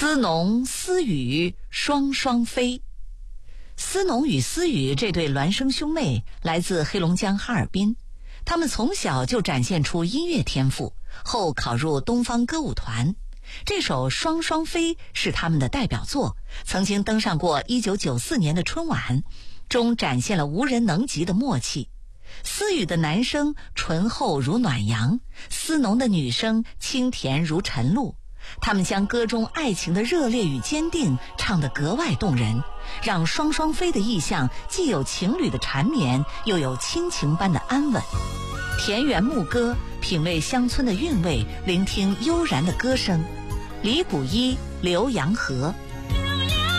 思农思雨双双飞。思农与思雨这对孪生兄妹来自黑龙江哈尔滨，他们从小就展现出音乐天赋，后考入东方歌舞团。这首《双双飞》是他们的代表作，曾经登上过1994年的春晚，中展现了无人能及的默契。思雨的男声醇厚如暖阳，思农的女声清甜如晨露。他们将歌中爱情的热烈与坚定唱得格外动人，让双双飞的意象既有情侣的缠绵，又有亲情般的安稳。田园牧歌，品味乡村的韵味，聆听悠然的歌声。李谷一、刘洋河。